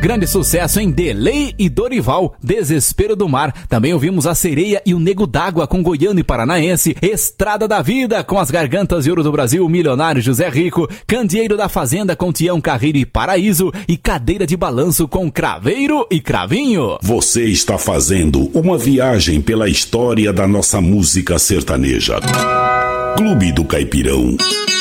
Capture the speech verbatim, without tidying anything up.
Grande sucesso em Delay e Dorival, Desespero do Mar. Também ouvimos A Sereia e o Nego d'Água com Goiano e Paranaense, Estrada da Vida com As Gargantas de Ouro do Brasil, Milionário José Rico, Candeeiro da Fazenda com Tião Carreiro e Paraíso e Cadeira de Balanço com Craveiro e Cravinho. Você está fazendo uma viagem pela história da nossa música sertaneja. Clube do Caipirão.